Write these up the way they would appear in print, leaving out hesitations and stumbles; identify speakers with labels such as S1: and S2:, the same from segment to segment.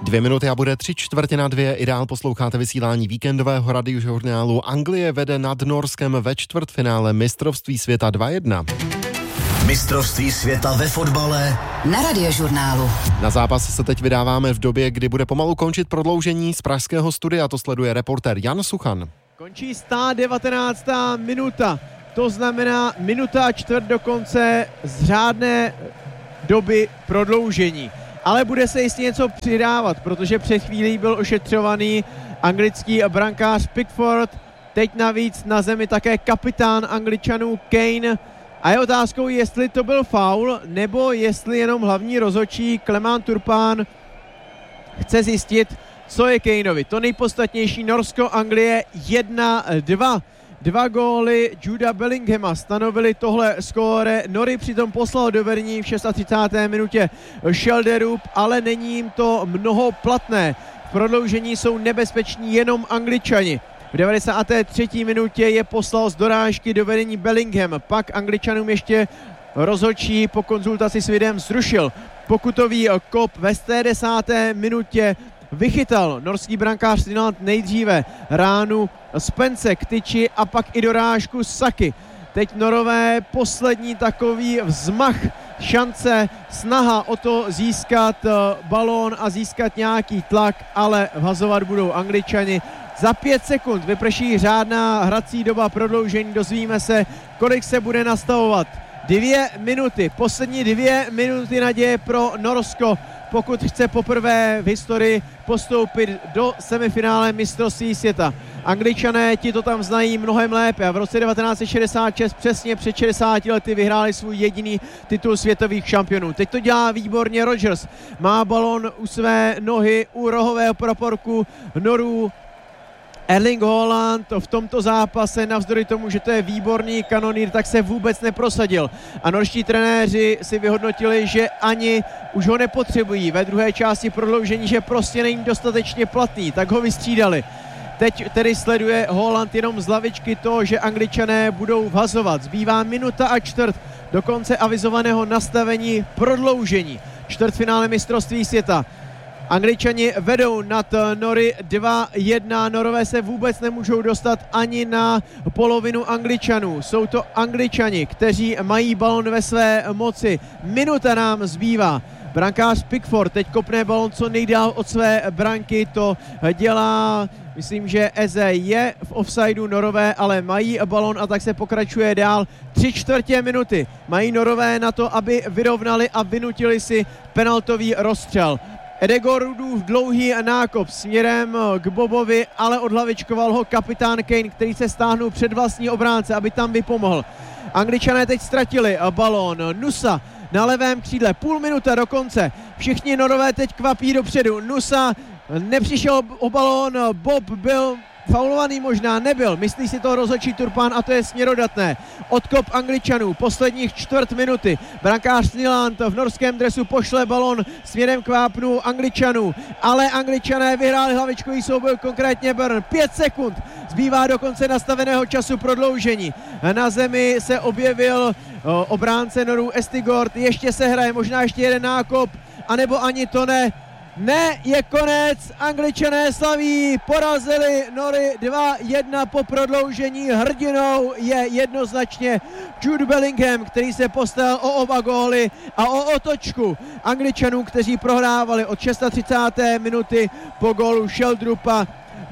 S1: 2 minuty a bude 3:45. I dál posloucháte vysílání víkendového radiožurnálu. Anglie vede nad Norskem ve čtvrtfinále mistrovství světa 2-1.
S2: Mistrovství světa ve fotbale
S3: na Radiožurnálu.
S1: Na zápas se teď vydáváme v době, kdy bude pomalu končit prodloužení z pražského studia. To sleduje reportér Jan Suchan.
S4: Končí 119. minuta. To znamená minuta a čtvrt do konce z řádné doby prodloužení. Ale bude se jistě něco přidávat, protože před chvílí byl ošetřovaný anglický brankář Pickford. Teď navíc na zemi také kapitán Angličanů Kane. A je otázkou, jestli to byl faul, nebo jestli jenom hlavní rozhodčí Clement Turpin chce zjistit, co je Kaneovi. To nejpodstatnější, Norsko-Anglie 1-2. 2 góly Juda Bellinghama stanovili tohle skóre. Norry přitom poslal do verní v 36. minutě Shelderup, ale není jim to mnoho platné. V prodloužení jsou nebezpeční jenom Angličani. V 93. minutě je poslal z dorážky do vedení Bellingham. Pak Angličanům ještě rozhodčí po konzultaci s videem zrušil pokutový kop. Ve 110. minutě vychytal norský brankář Nyland nejdříve ránu Spence k tyči a pak i dorážku Saky. Teď Norové poslední takový vzmach, šance, snaha o to získat balón a získat nějaký tlak, ale vhazovat budou Angličani. Za 5 sekund vyprší řádná hrací doba prodloužení, dozvíme se, kolik se bude nastavovat. 2 minuty, poslední 2 minuty naděje pro Norsko, pokud chce poprvé v historii postoupit do semifinále mistrovství světa. Angličané ti to tam znají mnohem lépe a v roce 1966 přesně před 60 lety vyhráli svůj jediný titul světových šampionů. Teď to dělá výborně Rodgers, má balon u své nohy, u rohového proporku Norů. Erling Haaland v tomto zápase, navzdory tomu, že to je výborný kanonýr, tak se vůbec neprosadil. A norští trenéři si vyhodnotili, že ani už ho nepotřebují ve druhé části prodloužení, že prostě není dostatečně platný, tak ho vystřídali. Teď tedy sleduje Haaland jenom z lavičky to, že Angličané budou vhazovat. Zbývá minuta a čtvrt do konce avizovaného nastavení prodloužení. Čtvrtfinále mistrovství světa. Angličani vedou nad Nory 2-1. Norové se vůbec nemůžou dostat ani na polovinu Angličanů. Jsou to Angličani, kteří mají balon ve své moci. Minuta nám zbývá. Brankář Pickford teď kopne balon co nejdál od své branky. To dělá, myslím, že Eze je v offsideu. Norové ale mají balon a tak se pokračuje dál. 3/4 minuty mají Norové na to, aby vyrovnali a vynutili si penaltový rozstřel. Edegordův dlouhý nákop směrem k Bobovi, ale odhlavičkoval ho kapitán Kane, který se stáhnul před vlastní obránce, aby tam vypomohl. Angličané teď ztratili balón. Nusa na levém křídle, půl minuta do konce. Všichni Norové teď kvapí dopředu. Nusa nepřišel o balón, Bob byl faulovaný, možná nebyl, myslí si to rozhodčí Turpin a to je směrodatné. Odkop Angličanů, posledních čtvrt minuty. Brankář Nyland v norském dresu pošle balon směrem k vápnu Angličanů, ale Angličané vyhráli hlavičkový souboj, konkrétně Burn. 5 sekund zbývá do konce nastaveného času prodloužení. Na zemi se objevil obránce Norů Estigord, ještě se hraje, možná ještě jeden nákop, anebo ani to ne. Ne, je konec, Angličané slaví, porazili Nory 2-1 po prodloužení. Hrdinou je jednoznačně Jude Bellingham, který se postaral o oba góly a o otočku Angličanů, kteří prohrávali od 36. minuty po gólu Sheldrupa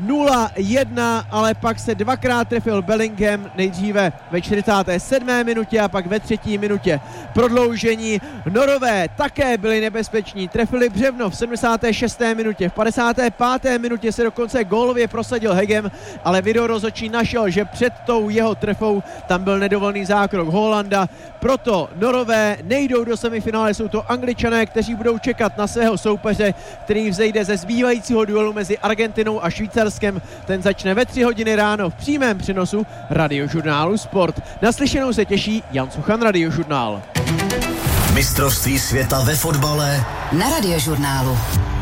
S4: 0-1, ale pak se dvakrát trefil Bellingham, nejdříve ve 47. minutě a pak ve 3. minutě prodloužení. Norové také byli nebezpeční, trefili břevno v 76. minutě, v 55. minutě se dokonce gólově prosadil Hegem, ale videorozhodčí našel, že před tou jeho trefou tam byl nedovolený zákrok Haalanda, proto Norové nejdou do semifinále, jsou to Angličané, kteří budou čekat na svého soupeře, který vzejde ze zbývajícího duelu mezi Argentinou a Švýcarskem. Ten začne ve 3 hodiny ráno v přímém přenosu Radiožurnálu Sport. Naslyšenou se těší Jan Suchan, Radiožurnál.
S2: Mistrovství světa ve fotbale
S3: na Radiožurnálu.